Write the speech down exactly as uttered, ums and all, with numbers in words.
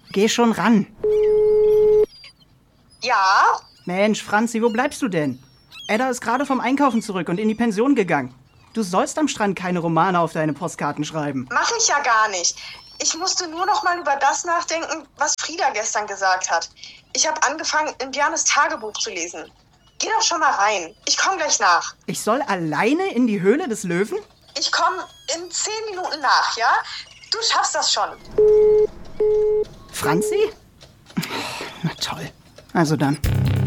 Geh schon ran. Ja? Mensch, Franzi, wo bleibst du denn? Edda ist gerade vom Einkaufen zurück und in die Pension gegangen. Du sollst am Strand keine Romane auf deine Postkarten schreiben. Mach ich ja gar nicht. Ich musste nur noch mal über das nachdenken, was Frieda gestern gesagt hat. Ich habe angefangen, in Bjarnes Tagebuch zu lesen. Geh doch schon mal rein. Ich komme gleich nach. Ich soll alleine in die Höhle des Löwen? Ich komme in zehn Minuten nach, ja? Du schaffst das schon. Franzi? Na toll. Also dann.